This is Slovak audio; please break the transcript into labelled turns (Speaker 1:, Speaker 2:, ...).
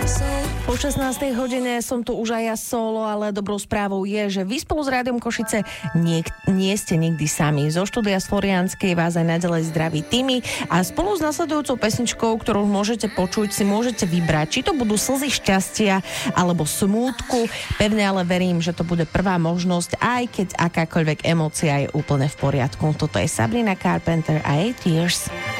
Speaker 1: Po 16. hodine som tu už aj ja solo, ale dobrou správou je, že vy spolu s Rádiom Košice nie ste nikdy sami. Zo štúdia z Florianskej vás aj naďalej zdraví Timi a spolu s nasledujúcou pesničkou, ktorú môžete počuť, si môžete vybrať, či to budú slzy šťastia alebo smútku. Pevne ale verím, že to bude prvá možnosť, aj keď akákoľvek emócia je úplne v poriadku. Toto je Sabrina Carpenter a 8 Years.